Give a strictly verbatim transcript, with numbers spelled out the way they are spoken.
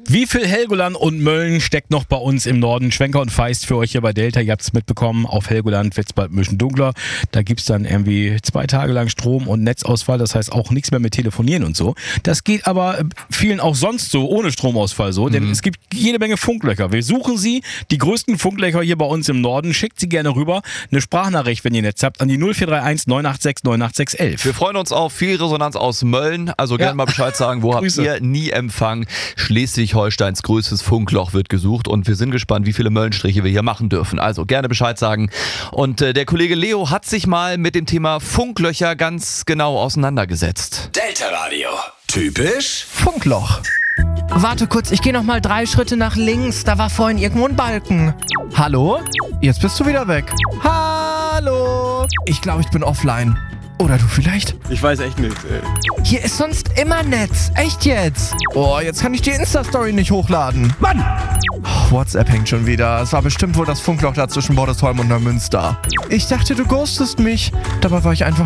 Wie viel Helgoland und Mölln steckt noch bei uns im Norden? Schwenker und Feist für euch hier bei Delta. Ihr habt es mitbekommen, auf Helgoland wird es bald ein bisschen dunkler. Da gibt es dann irgendwie zwei Tage lang Strom- und Netzausfall. Das heißt auch nichts mehr mit Telefonieren und so. Das geht aber vielen auch sonst so, ohne Stromausfall so. Denn mhm. es gibt jede Menge Funklöcher. Wir suchen sie, die größten Funklöcher hier bei uns im Norden. Schickt sie gerne rüber. Eine Sprachnachricht, wenn ihr Netz habt, an die null vier drei eins neun acht sechs neun acht sechs elf. Wir freuen uns auf viel Resonanz aus Mölln. Also gerne ja. mal Bescheid sagen, wo habt ihr nie Empfang? Schleswig-Holsteins größtes Funkloch wird gesucht und wir sind gespannt, wie viele Möllenstriche wir hier machen dürfen. Also gerne Bescheid sagen. Und äh, der Kollege Leo hat sich mal mit dem Thema Funklöcher ganz genau auseinandergesetzt. Delta Radio. Typisch Funkloch. Warte kurz, ich gehe noch mal drei Schritte nach links. Da war vorhin irgendwo ein Balken. Hallo? Jetzt bist du wieder weg. Hallo? Ich glaube, ich bin offline. Oder du vielleicht? Ich weiß echt nicht, ey. Hier ist sonst immer Netz. Echt jetzt? Oh, jetzt kann ich die Insta-Story nicht hochladen. Mann! Oh, WhatsApp hängt schon wieder. Es war bestimmt wohl das Funkloch da zwischen Bordesholm und Neumünster. Ich dachte, du ghostest mich. Dabei war ich einfach